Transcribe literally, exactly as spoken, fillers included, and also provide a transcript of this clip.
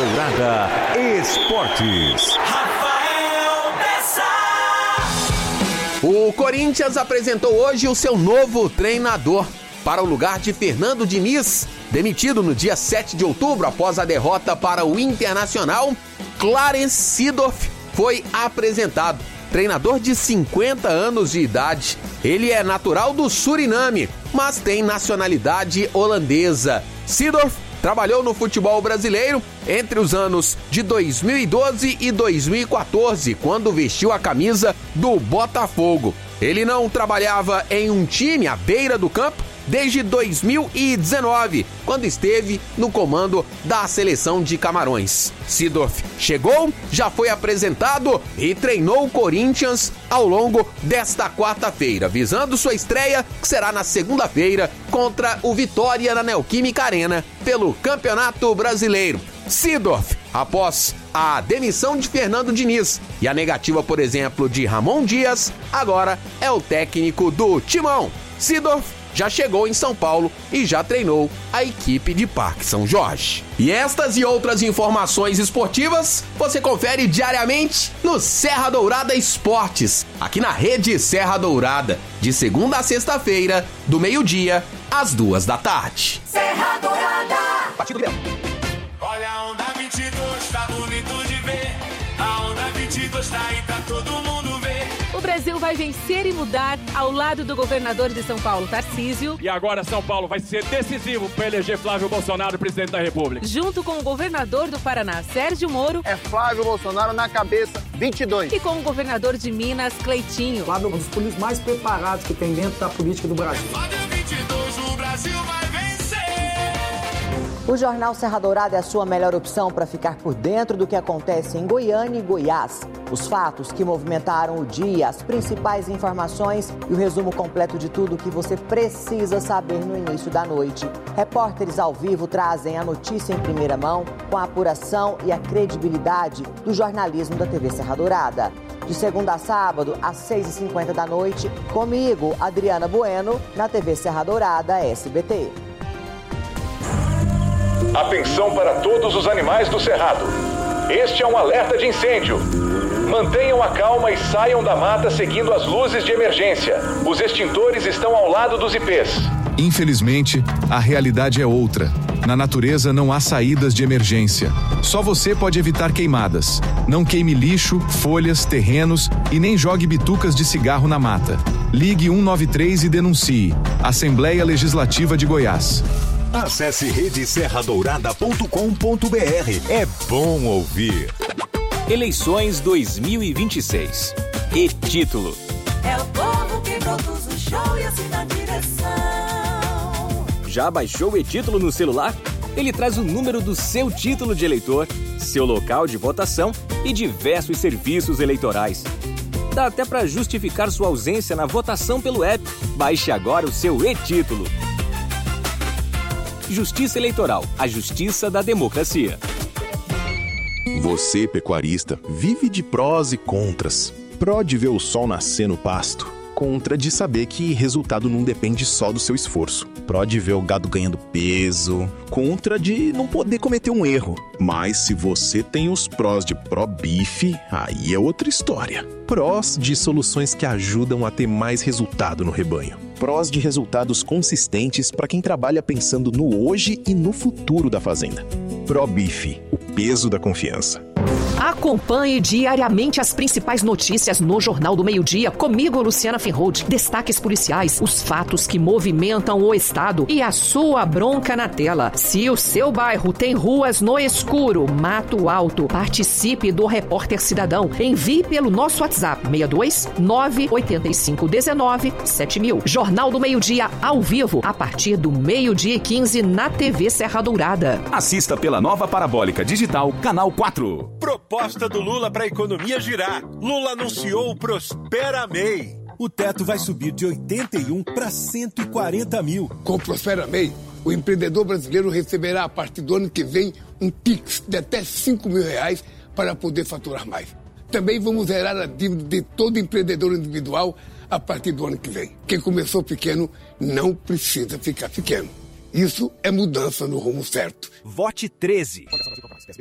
Dourada Esportes. Rafael Bessa. O Corinthians apresentou hoje o seu novo treinador para o lugar de Fernando Diniz, demitido no dia sete de outubro após a derrota para o Internacional. Clarence Seedorf foi apresentado. Treinador de cinquenta anos de idade. Ele é natural do Suriname, mas tem nacionalidade holandesa. Seedorf trabalhou no futebol brasileiro entre os anos de dois mil e doze e dois mil e quatorze, quando vestiu a camisa do Botafogo. Ele não trabalhava em um time à beira do campo desde dois mil e dezenove, quando esteve no comando da seleção de Camarões. Seedorf chegou, já foi apresentado e treinou o Corinthians ao longo desta quarta-feira, visando sua estreia, que será na segunda-feira, contra o Vitória na Neoquímica Arena, pelo Campeonato Brasileiro. Seedorf, após a demissão de Fernando Diniz e a negativa, por exemplo, de Ramon Dias, agora é o técnico do Timão. Seedorf já chegou em São Paulo e já treinou a equipe de Parque São Jorge. E estas e outras informações esportivas você confere diariamente no Serra Dourada Esportes, aqui na Rede Serra Dourada, de segunda a sexta-feira, do meio-dia às duas da tarde. Serra Dourada. Partido Grêmio. Olha a onda vinte e dois, tá bonito de ver. A onda vinte e dois tá aí pra todo mundo ver. O Brasil vai vencer e mudar ao lado do governador de São Paulo, Tarcísio. E agora São Paulo vai ser decisivo para eleger Flávio Bolsonaro presidente da República. Junto com o governador do Paraná, Sérgio Moro. É Flávio Bolsonaro na cabeça, vinte e dois. E com o governador de Minas, Cleitinho. Flávio é um dos políticos mais preparados que tem dentro da política do Brasil. Flávio vinte e dois, o Brasil vai vencer. O Jornal Serra Dourada é a sua melhor opção para ficar por dentro do que acontece em Goiânia e Goiás. Os fatos que movimentaram o dia, as principais informações e o resumo completo de tudo que você precisa saber no início da noite. Repórteres ao vivo trazem a notícia em primeira mão com a apuração e a credibilidade do jornalismo da T V Serra Dourada. De segunda a sábado, às seis e cinquenta da noite, comigo, Adriana Bueno, na T V Serra Dourada S B T. Atenção para todos os animais do cerrado. Este é um alerta de incêndio. Mantenham a calma e saiam da mata seguindo as luzes de emergência. Os extintores estão ao lado dos ipês. Infelizmente, a realidade é outra. Na natureza não há saídas de emergência. Só você pode evitar queimadas. Não queime lixo, folhas, terrenos e nem jogue bitucas de cigarro na mata. Ligue um nove três e denuncie. Assembleia Legislativa de Goiás. Acesse rede serra dourada ponto com ponto br. É bom ouvir. Eleições dois mil e vinte e seis. E título. É o povo que produz o show e assina a direção. Já baixou o e-título no celular? Ele traz o número do seu título de eleitor, seu local de votação e diversos serviços eleitorais. Dá até para justificar sua ausência na votação pelo app. Baixe agora o seu e-título. Justiça Eleitoral, a justiça da democracia. Você, pecuarista, vive de prós e contras. Pró de ver o sol nascer no pasto. Contra de saber que resultado não depende só do seu esforço. Pró de ver o gado ganhando peso. Contra de não poder cometer um erro. Mas se você tem os prós de Probife, aí é outra história. Prós de soluções que ajudam a ter mais resultado no rebanho. Prós de resultados consistentes para quem trabalha pensando no hoje e no futuro da fazenda. Probife, o peso da confiança. Acompanhe diariamente as principais notícias no Jornal do Meio-Dia. Comigo, Luciana Ferroldi. Destaques policiais, os fatos que movimentam o Estado e a sua bronca na tela. Se o seu bairro tem ruas no escuro, mato alto, participe do Repórter Cidadão. Envie pelo nosso WhatsApp seis dois nove oito cinco um nove sete mil. Jornal do Meio-Dia ao vivo, a partir do meio-dia e quinze na T V Serra Dourada. Assista pela nova parabólica digital, canal quatro. Proposta do Lula para a economia girar. Lula anunciou o Prospera M E I. O teto vai subir de oitenta e um para cento e quarenta mil. Com o Prospera M E I, o empreendedor brasileiro receberá a partir do ano que vem um Pix de até cinco mil reais para poder faturar mais. Também vamos zerar a dívida de todo empreendedor individual a partir do ano que vem. Quem começou pequeno não precisa ficar pequeno. Isso é mudança no rumo certo. Vote treze.